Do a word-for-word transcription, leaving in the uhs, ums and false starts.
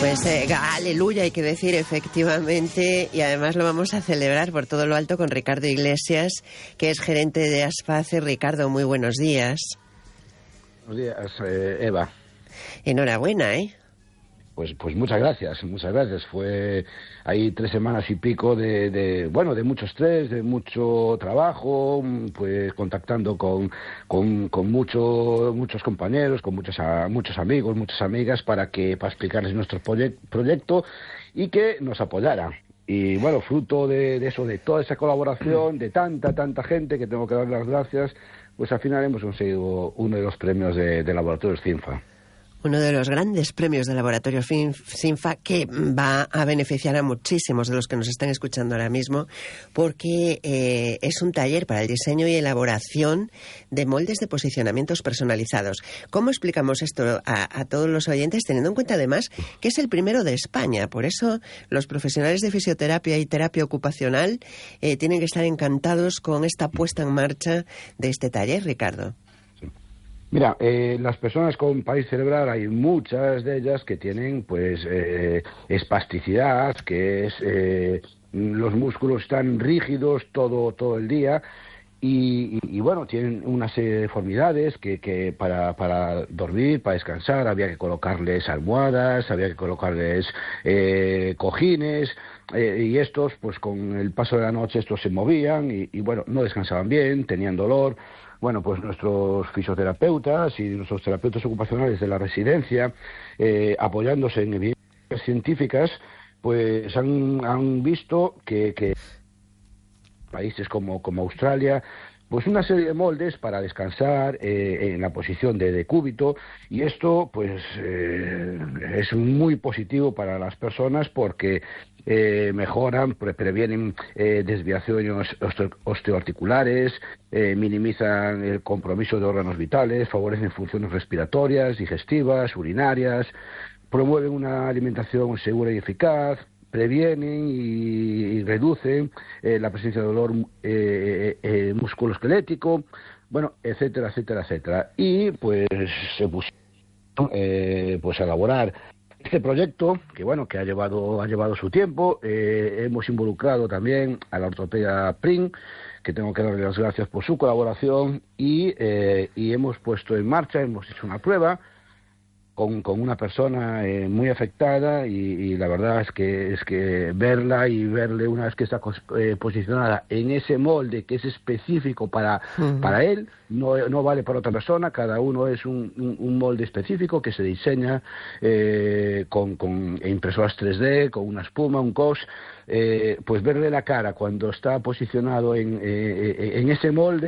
Pues eh, aleluya, hay que decir, efectivamente, y además lo vamos a celebrar por todo lo alto con Ricardo Iglesias, que es gerente de Aspace. Ricardo, muy buenos días. Buenos días, eh, Eva. Enhorabuena, ¿eh? Pues, pues muchas gracias, muchas gracias. Fue ahí tres semanas y pico de, de bueno, de mucho estrés, de mucho trabajo, pues contactando con, con, con mucho, muchos compañeros, con muchos, a, muchos amigos, muchas amigas para que para explicarles nuestro proye- proyecto y que nos apoyaran. Y bueno, fruto de, de eso, de toda esa colaboración, de tanta, tanta gente que tengo que dar las gracias, pues al final hemos conseguido uno de los premios de, de Laboratorios CINFA. Uno de los grandes premios de Laboratorios CINFA que va a beneficiar a muchísimos de los que nos están escuchando ahora mismo, porque eh, es un taller para el diseño y elaboración de moldes de posicionamientos personalizados. ¿Cómo explicamos esto a, a todos los oyentes, teniendo en cuenta además que es el primero de España? Por eso los profesionales de fisioterapia y terapia ocupacional eh, tienen que estar encantados con esta puesta en marcha de este taller, Ricardo. Mira, eh, las personas con parálisis cerebral hay muchas de ellas que tienen pues eh, espasticidad, que es eh, los músculos están rígidos todo todo el día y, y, y bueno, tienen una serie de deformidades que, que para, para dormir, para descansar, había que colocarles almohadas, había que colocarles eh, cojines. Eh, y estos, pues con el paso de la noche, estos se movían y, y bueno, no descansaban bien, tenían dolor. Bueno, pues nuestros fisioterapeutas y nuestros terapeutas ocupacionales de la residencia, eh, apoyándose en evidencias científicas, pues han, han visto que, que países como, como Australia, pues una serie de moldes para descansar eh, en la posición de decúbito, y esto pues eh, es muy positivo para las personas porque eh, mejoran, pre previenen eh, desviaciones osteoarticulares, eh, minimizan el compromiso de órganos vitales, favorecen funciones respiratorias, digestivas, urinarias, promueven una alimentación segura y eficaz, previenen y, y reducen eh, la presencia de dolor eh, eh, musculoesquelético, bueno, etcétera, etcétera, etcétera. Y pues se pusieron eh, pues a elaborar este proyecto, que bueno, que ha llevado ha llevado su tiempo. Eh, hemos involucrado también a la ortopedia P R I N, que tengo que darle las gracias por su colaboración, y, eh, y hemos puesto en marcha, hemos hecho una prueba Con, con una persona eh, muy afectada y, y la verdad es que es que verla y verle una vez que está eh, posicionada en ese molde que es específico para, uh-huh. para él, no, no vale para otra persona, cada uno es un, un, un molde específico que se diseña eh, con, con impresoras tres D, con una espuma, un cos, eh, pues verle la cara cuando está posicionado en, eh, en ese molde